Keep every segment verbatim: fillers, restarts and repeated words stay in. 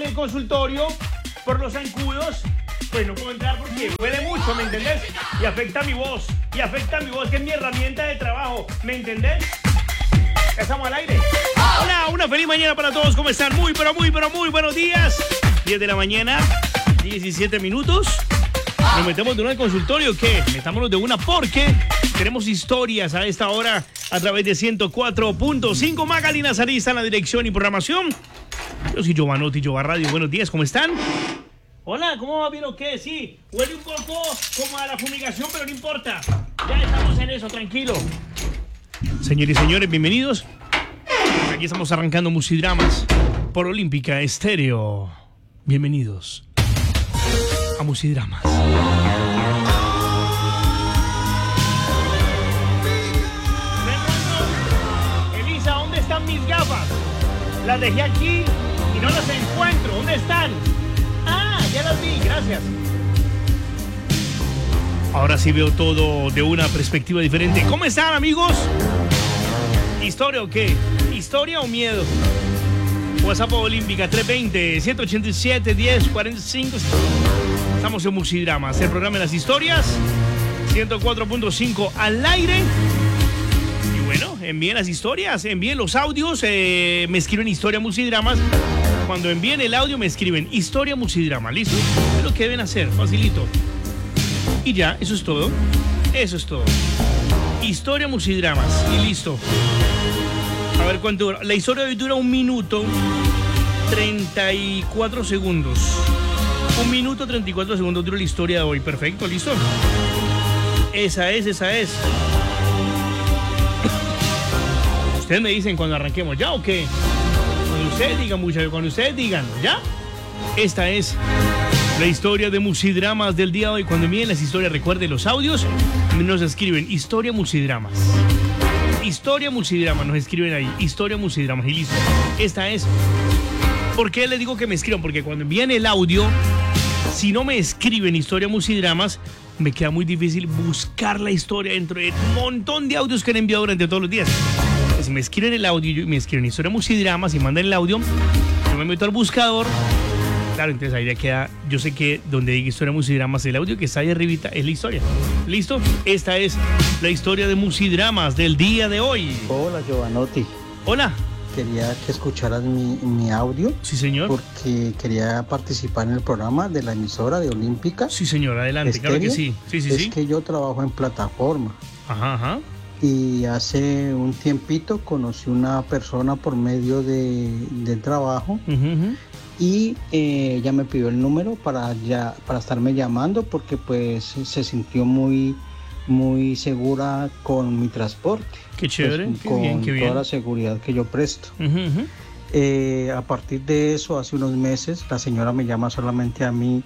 el consultorio por los zancudos, pues no puedo entrar porque huele mucho, ¿me entendés? Y afecta mi voz, y afecta mi voz, que es mi herramienta de trabajo, ¿me entendés? Ya estamos al aire. Hola, una feliz mañana para todos, ¿cómo están? Muy, pero muy, pero muy buenos días. diez de la mañana, diecisiete minutos. Nos metemos de una al consultorio, ¿qué? Metámonos de una porque tenemos historias a esta hora a través de ciento cuatro punto cinco. Magali Nazariza en la dirección y programación. Yo soy Giovanotti, Giova Radio. Buenos días, ¿cómo están? Hola, ¿cómo va bien o qué? Sí, huele un poco como a la fumigación, pero no importa. Ya estamos en eso, tranquilo. Señores y señores, bienvenidos. Aquí estamos arrancando Musidramas por Olímpica Estéreo. Bienvenidos a Musidramas. Elisa, ¿dónde están mis gafas? Las dejé aquí y no las encuentro. ¿Dónde están? Ah, ya las vi, gracias. Ahora sí veo todo de una perspectiva diferente. ¿Cómo están, amigos? ¿Historia o qué? ¿Historia o miedo? WhatsApp Olímpica tres dos cero, ciento ochenta y siete, diez cuarenta y cinco. Estamos en Musidramas, el programa de las historias. ciento cuatro punto cinco al aire. Y bueno, envíen las historias, envíen los audios. Eh, me escriben Historia Musidramas. Cuando envíen el audio me escriben Historia Musidrama. ¿Listo? Es lo que deben hacer, facilito. Y ya, eso es todo. Eso es todo. Historia Musidramas. Y listo. A ver cuánto dura. La historia de hoy dura un minuto treinta y cuatro segundos. Un minuto treinta y cuatro segundos dura la historia de hoy. Perfecto, listo. Esa es, esa es. Ustedes me dicen cuando arranquemos, ¿ya o qué? Cuando ustedes digan, muchachos, cuando ustedes digan, ¿ya? Esta es la historia de Musidramas del día de hoy. Cuando envíen las historias, recuerden los audios, nos escriben Historia Musidramas. Historia Musidramas, nos escriben ahí, Historia Musidramas y listo. Esta es. ¿Por qué les digo que me escriban? Porque cuando envían el audio, si no me escriben Historia Musidramas, me queda muy difícil buscar la historia dentro del montón de audios que han enviado durante todos los días. Si me escriben el audio y me escriben Historia Musidramas y mandan el audio, yo me meto al buscador. Claro, entonces ahí ya queda, yo sé que donde diga Historia Musidramas, el audio que está ahí arribita es la historia. ¿Listo? Esta es la historia de Musidramas del día de hoy. Hola, Giovanotti. Hola. Quería que escucharas mi, mi audio. Sí, señor. Porque quería participar en el programa de la emisora de Olímpica. Sí, señor, adelante, Estéreo. Claro que sí. Sí, sí, es sí. que yo trabajo en plataforma. Ajá, ajá. Y hace un tiempito conocí una persona por medio de, del trabajo. Uh-huh, uh-huh. Y eh, ella me pidió el número para ya para estarme llamando porque pues se sintió muy muy segura con mi transporte. Qué chévere, pues, qué con bien, qué bien. toda la seguridad que yo presto. Uh-huh, uh-huh. Eh, a partir de eso, hace unos meses, la señora me llama solamente a mí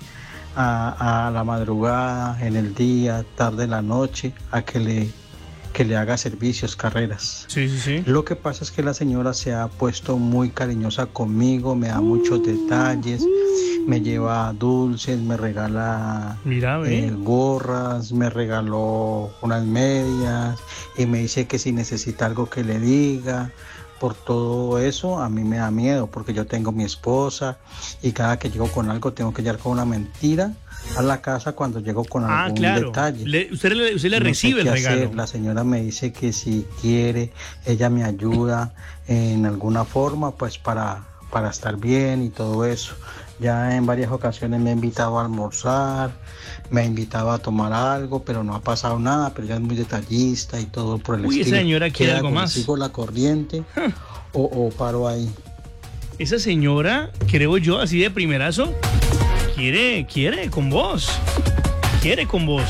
a, a la madrugada, en el día, tarde, en la noche, a que le que le haga servicios, carreras. Sí, sí, sí. Lo que pasa es que la señora se ha puesto muy cariñosa conmigo, me da muchos detalles, me lleva dulces, me regala Mira, eh, gorras, me regaló unas medias y me dice que si necesita algo que le diga. Por todo eso a mí me da miedo porque yo tengo mi esposa y cada que llego con algo tengo que llegar con una mentira a la casa cuando llego con ah, algún claro. detalle. Le, usted le, usted le no recibe sé el qué regalo. hacer. La señora me dice que si quiere, ella me ayuda en alguna forma pues para, para estar bien y todo eso. Ya en varias ocasiones me ha invitado a almorzar, me ha invitado a tomar algo, pero no ha pasado nada, pero ella es muy detallista y todo por el Uy, estilo. esa señora quiere algo hago? más. ¿Sigo la corriente o, o paro ahí? Esa señora, creo yo, así de primerazo, quiere, quiere con vos. Quiere con vos.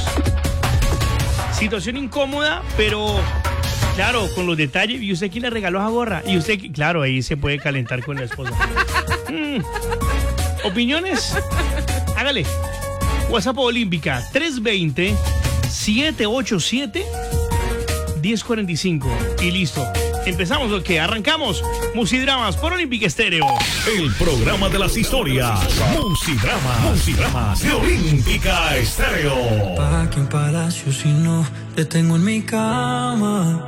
Situación incómoda, pero claro, con los detalles. ¿Y usted quién le regaló esa gorra? Y usted, claro, ahí se puede calentar con la esposa. Mm. ¿Opiniones? Hágale. WhatsApp Olímpica tres dos cero, siete ocho siete, diez cuarenta y cinco. Y listo. ¿Empezamos o qué? Arrancamos. Musidramas por Olímpica Estéreo. El programa de las historias. Musidramas. Musidramas de Olímpica Estéreo. ¿Pa' qué un palacio si no te tengo en mi cama?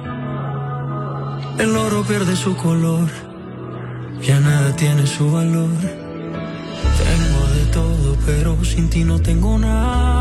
El oro pierde su color, ya nada tiene su valor. Tengo de todo, pero sin ti no tengo nada.